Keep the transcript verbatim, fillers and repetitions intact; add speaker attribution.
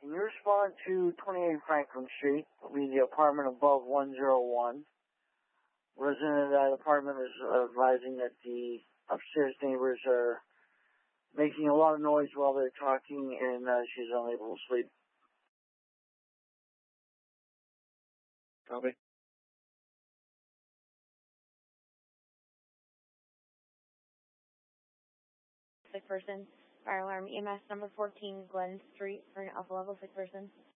Speaker 1: Can you respond to twenty-eight Franklin Street? It'll be the apartment above one oh one. Resident of that apartment is advising that the upstairs neighbors are making a lot of noise while they're talking, and uh, she's unable to sleep.
Speaker 2: Copy.
Speaker 3: Sick person. Fire alarm E M S number fourteen, Glen Street for an alpha level sick person.